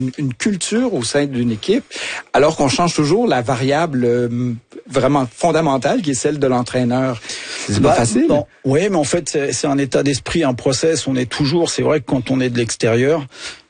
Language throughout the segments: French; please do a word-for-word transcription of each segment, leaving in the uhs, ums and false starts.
une culture au sein d'une équipe, alors qu'on change toujours la variable euh, vraiment fondamentale qui est celle de l'entraîneur. C'est bah, pas facile. Non. Oui, mais en fait, c'est, c'est un état d'esprit, un process. On est toujours, c'est vrai que quand on est de l'extérieur,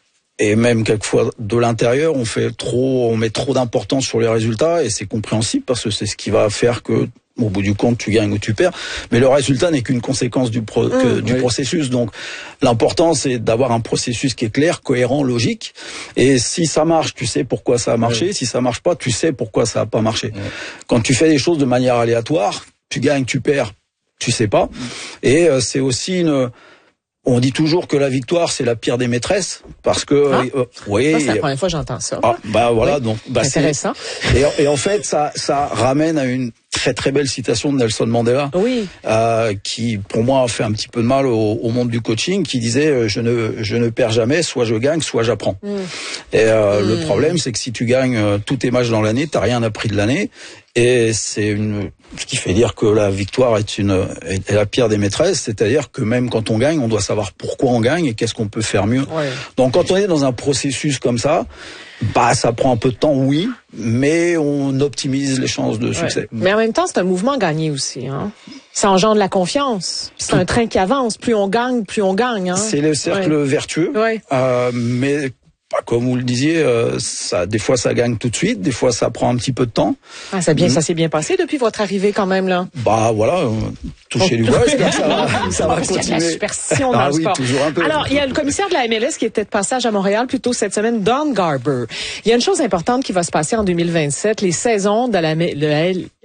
et même quelquefois de l'intérieur, on fait trop, on met trop d'importance sur les résultats, et c'est compréhensible parce que c'est ce qui va faire que, au bout du compte, tu gagnes ou tu perds. Mais le résultat n'est qu'une conséquence du, pro, que, mmh, du oui. processus. Donc, l'important, c'est d'avoir un processus qui est clair, cohérent, logique. Et si ça marche, tu sais pourquoi ça a marché. Oui. Si ça marche pas, tu sais pourquoi ça a pas marché. Oui. Quand tu fais des choses de manière aléatoire, tu gagnes, tu perds, tu sais pas. Et euh, c'est aussi une... On dit toujours que la victoire c'est la pire des maîtresses parce que ah, euh, oui, c'est la première fois que j'entends ça. Ah, bah voilà oui. donc bah, intéressant. C'est, et, et en fait ça ça ramène à une très très belle citation de Nelson Mandela, oui. euh, qui pour moi a fait un petit peu de mal au, au monde du coaching, qui disait euh, je ne je ne perds jamais, soit je gagne, soit j'apprends. Mm. Et euh, mm. le problème c'est que si tu gagnes euh, tous tes matchs dans l'année, t'as rien appris de l'année. Et c'est une, ce qui fait dire que la victoire est une, est la pire des maîtresses. C'est-à-dire que même quand on gagne, on doit savoir pourquoi on gagne et qu'est-ce qu'on peut faire mieux. Ouais. Donc quand on est dans un processus comme ça, bah, ça prend un peu de temps, oui, mais on optimise les chances de succès. Ouais. Mais en même temps, c'est un mouvement gagné aussi, hein. Ça engendre la confiance. C'est Tout. un train qui avance. Plus on gagne, plus on gagne, hein. C'est le cercle ouais. vertueux. Ouais. Euh, mais, comme vous le disiez, euh, ça, des fois ça gagne tout de suite, des fois ça prend un petit peu de temps. Ah, ça, bien, mmh. ça s'est bien passé depuis votre arrivée quand même là. Bah voilà, euh, toucher du bois, j'espère que ça va, ça va continuer. Il y a de la superstition dans ah, le oui, sport. Toujours un peu. Alors, il y a le commissaire de la M L S qui était de passage à Montréal plus tôt cette semaine, Don Garber. Il y a une chose importante qui va se passer en deux mille vingt-sept, les saisons de la, de la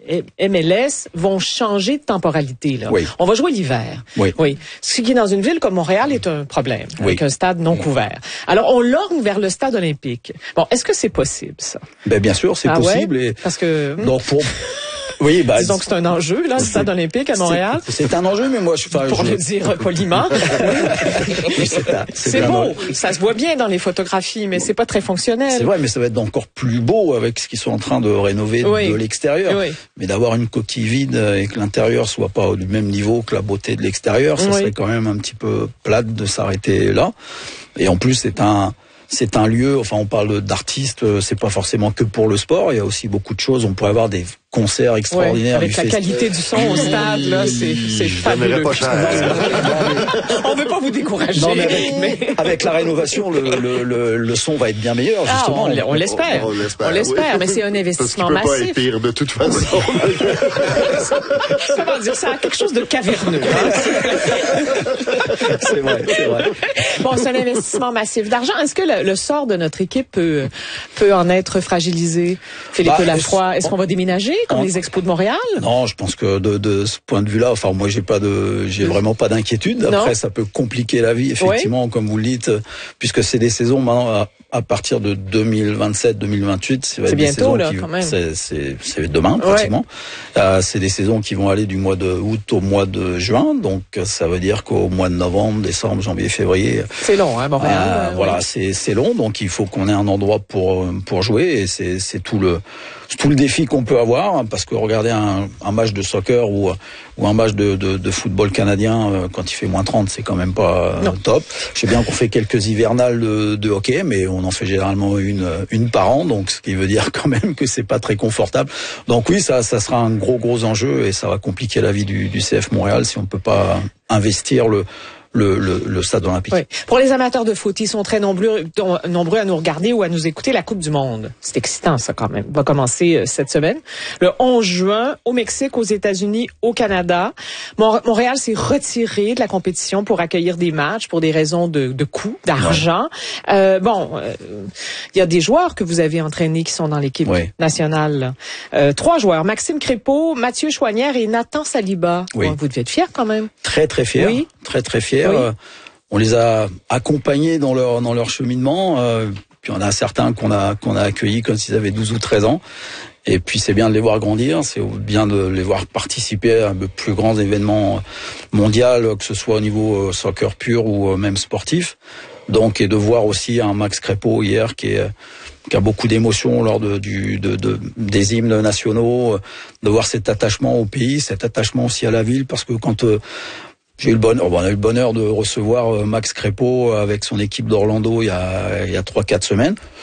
M L S vont changer de temporalité. Là. Oui. On va jouer l'hiver. Oui. oui. Ce qui, dans une ville comme Montréal, est un problème, oui. avec un stade non couvert. Alors, on lorgne vers le stade olympique. Bon, est-ce que c'est possible, ça? Ben, bien sûr, c'est ah possible. Ouais? Et parce que... Donc, pour... Oui, bah, disons que c'est un enjeu, là, le stade olympique à Montréal. C'est, c'est un enjeu, mais moi, je... Enfin, pour je... le dire poliment. oui, c'est un, c'est c'est un beau. enjeu. Ça se voit bien dans les photographies, mais c'est pas très fonctionnel. C'est vrai, mais ça va être encore plus beau avec ce qu'ils sont en train de rénover oui. de l'extérieur. Oui. Mais d'avoir une coquille vide et que l'intérieur soit pas du même niveau que la beauté de l'extérieur, ça oui. serait quand même un petit peu plate de s'arrêter là. Et en plus, c'est un... C'est un lieu, enfin on parle d'artistes, c'est pas forcément que pour le sport, il y a aussi beaucoup de choses, on pourrait avoir des concerts extraordinaires. Ouais, avec la fest... qualité du son au stade, là, c'est, c'est fabuleux. Pas cher. On veut pas vous décourager. Non, mais avec, mais... avec la rénovation, le, le, le, le son va être bien meilleur, justement. Ah, on, on l'espère. On, on l'espère, on l'espère oui. mais c'est un investissement Parce qu'il peut massif. pas être pire de toute façon. Ça va dire, ça a quelque chose de caverneux. Hein? C'est vrai, c'est vrai. Bon, c'est un investissement massif d'argent. Est-ce que le, le sort de notre équipe peut, peut en être fragilisé? Philippe bah, Lafroy, est-ce qu'on va déménager comme on, les Expos de Montréal? Non, je pense que de, de ce point de vue-là, enfin moi j'ai pas de, j'ai vraiment pas d'inquiétude. Après, non. Ça peut compliquer la vie, effectivement, oui. Comme vous le dites, puisque c'est des saisons maintenant à, à partir de deux mille vingt-sept deux mille vingt-huit. C'est, c'est bientôt là, qui, quand même. C'est, c'est, c'est demain pratiquement. Ouais. Euh, c'est des saisons qui vont aller du mois de août au mois de juin, donc ça veut dire qu'au mois de novembre, décembre, janvier, février. C'est long, hein, Montréal. Euh, voilà, oui. c'est c'est long, donc il faut qu'on ait un endroit pour pour jouer, et c'est c'est tout le c'est tout le défi qu'on peut avoir, parce que regarder un, un match de soccer ou ou un match de, de, de football canadien euh, quand il fait moins trente, c'est quand même pas euh, top. Je sais bien qu'on fait quelques hivernales de, de hockey, mais on en fait généralement une une par an, donc ce qui veut dire quand même que c'est pas très confortable. Donc oui, ça ça sera un gros gros enjeu, et ça va compliquer la vie du, du C F Montréal si on peut pas investir le Le, le, le stade olympique. Oui. Pour les amateurs de foot, ils sont très nombreux, nombreux à nous regarder ou à nous écouter la Coupe du Monde. C'est excitant, ça, quand même. Va commencer euh, cette semaine. Le onze juin, au Mexique, aux États-Unis, au Canada. Mont- Montréal s'est retiré de la compétition pour accueillir des matchs pour des raisons de, de coût, d'argent. Ouais. Euh, bon, il euh, y a des joueurs que vous avez entraînés qui sont dans l'équipe ouais. nationale. Euh, trois joueurs. Maxime Crépeau, Mathieu Chouanière et Nathan Saliba. Oui. Bon, vous devez être fiers, quand même. Très, très fiers. Oui. Très, très fiers. Oui. On les a accompagnés dans leur dans leur cheminement. Euh, puis on a certains qu'on a qu'on a accueillis quand ils avaient douze ou treize ans. Et puis c'est bien de les voir grandir, c'est bien de les voir participer à de plus grands événements mondiaux, que ce soit au niveau soccer pur ou même sportif. Donc, et de voir aussi un Max Crépeau hier qui est qui a beaucoup d'émotions lors de, du, de, de, des hymnes nationaux, de voir cet attachement au pays, cet attachement aussi à la ville, parce que quand euh, j'ai eu le bonheur, bon, on a eu le bonheur de recevoir Max Crépeau avec son équipe d'Orlando il y a il y a trois quatre semaines.